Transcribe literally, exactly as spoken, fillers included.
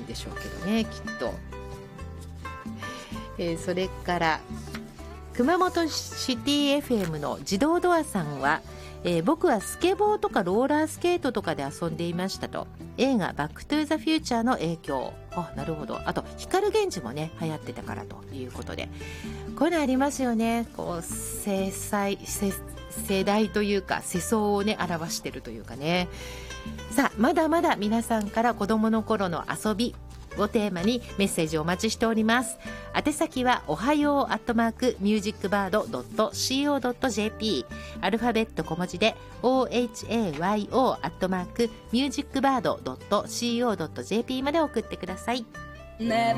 でしょうけどね、きっと。えー、それから熊本シティ エフエム の自動ドアさんは、えー、僕はスケボーとかローラースケートとかで遊んでいましたと。映画バックトゥーザフューチャーの影響。あ、なるほど。あと光源氏もね流行ってたからということで、こういうのありますよね。こう世代世世代というか世相をね表してるというかね。さあ、まだまだ皆さんから子どもの頃の遊びをテーマにメッセージをお待ちしております。宛先はおはようアットマークミュージックバードドットシーオードットジェーピー、 アルファベット小文字で オーエイチエーワイオー アットマークミュージックバードドットシーオードットジェーピー まで送ってください。 Never